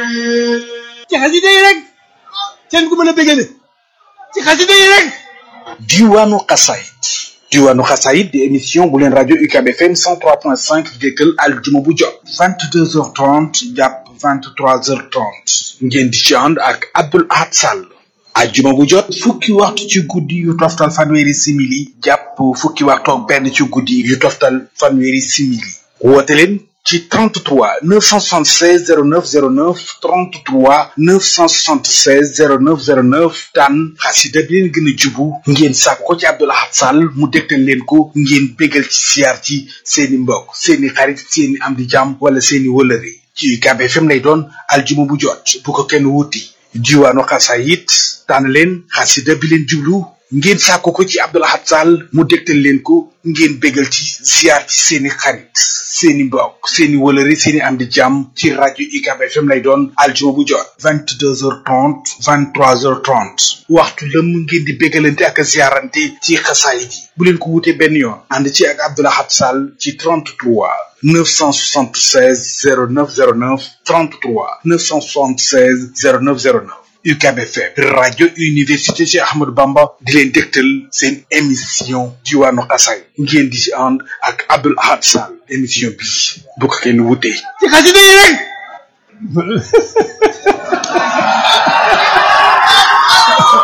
ci xasida yi rek seen ku mën a bégale ci xasida yi rek. diwaanu xasaayid. diwaanu xasaayid di émission bu leen rajo UCAB FM 103.5 déggal aljuma bu jot 22h30 jàpp 23h30 ngeen di ci ànd ak Abdoul Ahad Sall. ajjuma bu jot fukki waxtu ci guddi yu toftal fanweeri simili jàpp fukki waxtu ak benn ci guddi yu toftal fanweeri simili woote leen ci 33 976 0909 33 976 0909 tànn xasida bi leen gën a jubu ngeen sàkk ko ci Abdoul Ahad Sall mu dégtal leen ko ngeen bégal ci siyaar ci seeni mbokk seeni xarit seeni am di jàmm wala seeni wëlëre ci UCAB FM lay doon aljuma bu jot bu ko kenn wuti diwaanu xasaayid tànn leen xasida bi leen jublu ngeen sàkko ko ci Abdoul Ahad Sall mu dégtal leen ko ngeen bégal ci ziar ci seeni xarit seeni mbokk seeni wëlëre seeni am di jàmm ci rajo UCAB FM lay doon aljuma bu jot 22h30 23h30 waxtu lëm ngeen di bégalante ak ziarante ci xasaayid yi bu leen ko wutee benn yoon ànd ci ak Abdoul Ahad Sall ci 33 976 0909 33 976 0909 UCAB FM rajo université Cheikh Ahmadou Bamba di leen dégtal seen émission diwaanu xasaay ngeen di ci ànd ak Abdoul Ahad Sall émission bi bu ko kenn wutee ci xasida yi rek